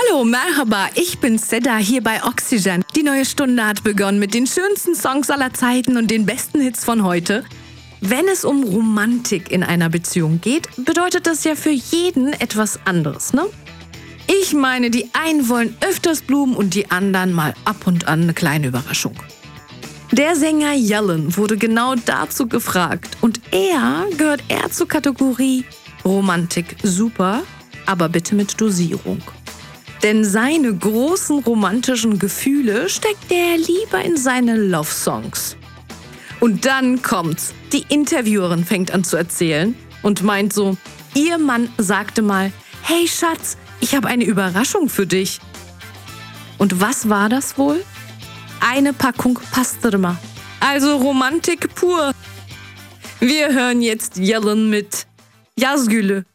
Hallo, Merhaba, ich bin Seda hier bei Oxygen. Die neue Stunde hat begonnen mit den schönsten Songs aller Zeiten und den besten Hits von heute. Wenn es um Romantik in einer Beziehung geht, bedeutet das ja für jeden etwas anderes, ne? Ich meine, die einen wollen öfters Blumen und die anderen mal ab und an eine kleine Überraschung. Der Sänger Yellen wurde genau dazu gefragt und er gehört eher zur Kategorie Romantik super, aber bitte mit Dosierung. Denn seine großen romantischen Gefühle steckt er lieber in seine Love-Songs. Und dann kommt's. Die Interviewerin fängt an zu erzählen und meint so, ihr Mann sagte mal, hey Schatz, ich habe eine Überraschung für dich. Und was war das wohl? Eine Packung Pastırma. Also Romantik pur. Wir hören jetzt Yellen mit Yazgülü.